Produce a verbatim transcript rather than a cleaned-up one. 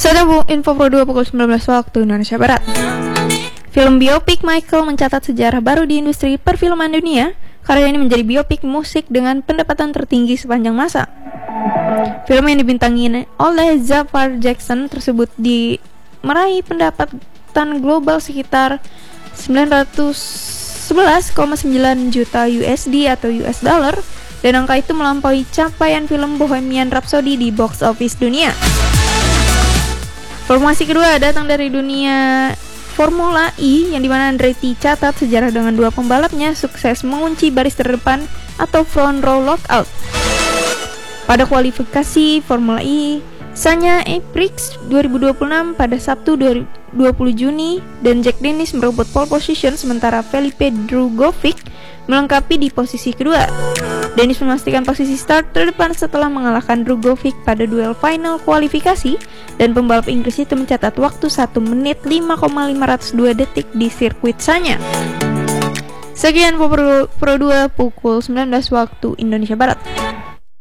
Saat info Pro dua pukul sembilan belas waktu Indonesia Barat. Film biopik Michael mencatat sejarah baru di industri perfilman dunia. Karya ini menjadi biopik musik dengan pendapatan tertinggi sepanjang masa. Film yang dibintangi oleh Zafar Jackson tersebut di meraih pendapatan global sekitar sembilan ratus sebelas koma sembilan juta U S D atau U S dollar, dan angka itu melampaui capaian film Bohemian Rhapsody di box office dunia. Informasi kedua datang dari dunia Formula E, yang dimana Andretti catat sejarah dengan dua pembalapnya sukses mengunci baris terdepan atau front row lockout. Pada kualifikasi Formula E, Sanya Prix dua ribu dua puluh enam pada Sabtu dua puluh Juni, dan Jack Dennis merebut pole position sementara Felipe Drugovich melengkapi di posisi kedua. Dennis memastikan posisi start terdepan setelah mengalahkan Drugovich pada duel final kualifikasi, dan pembalap Inggris itu mencatat waktu satu menit lima koma lima nol dua detik di sirkuit Sanya. Sekian Pro, Pro dua pukul sembilan belas waktu Indonesia Barat.